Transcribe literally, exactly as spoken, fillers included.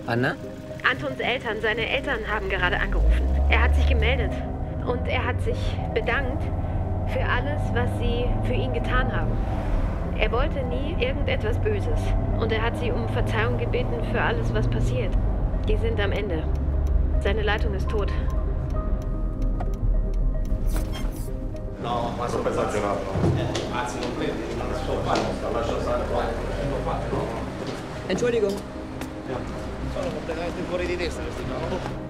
Anna? Antons Eltern, seine Eltern haben gerade angerufen. Er hat sich gemeldet und er hat sich bedankt für alles, was sie für ihn getan haben. Er wollte nie irgendetwas Böses und er hat sie um Verzeihung gebeten für alles, was passiert. Die sind am Ende. Seine Leitung ist tot. No, ma sono esagerato. Eh, anzi, non prendi, non sto facendo, lascia stare qua. Entschuldigung. Ja. Sono completamente fuori di testa questi qua.